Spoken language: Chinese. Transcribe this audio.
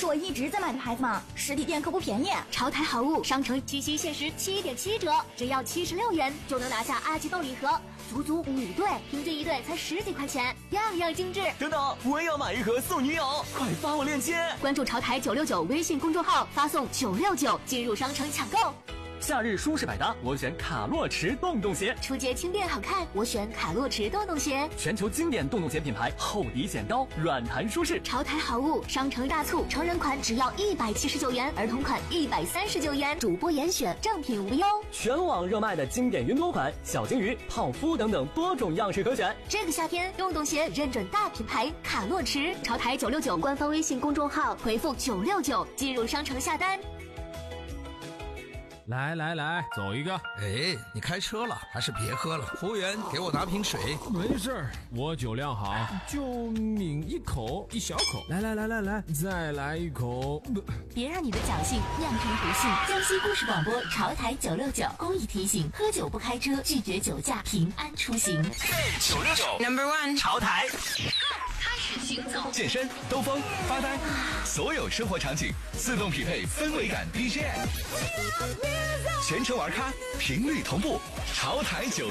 是我一直在买的牌子吗？实体店可不便宜。 潮台好物商城七夕限时7.7折，只要76元就能拿下阿基豆礼盒，足足5对，平均1对才10几块钱，样样精致。 等等，我也要买一盒送女友，快发我链接！ 关注潮台969微信公众号，发送969进入商城抢购。 夏日舒适百搭，我选卡洛驰洞洞鞋。 出街轻便好看，我选卡洛驰洞洞鞋。 全球经典洞洞鞋品牌，厚底显高，软弹舒适。 潮台好物商城大促，成人款只要179元，儿童款139元，主播严选，正品无忧。 全网热卖的经典云朵款，小金鱼、泡芙等等多种样式可选。 这个夏天，洞洞鞋认准大品牌卡洛驰。潮台969官方微信公众号回复969进入商城下单。 来，走一个。 哎，你开车了，还是别喝了。服务员，给我拿瓶水。 没事儿，我酒量好，就抿一口，一小口。来，再来一口。 别让你的侥幸酿成不幸。江西故事广播潮台969公益提醒：喝酒不开车，拒绝酒驾，平安出行。 969 No.1 潮台。 开始行走， 健身、兜风、发呆，所有生活场景自动匹配氛围感 BGM， 全程玩咖，频率同步，潮台969。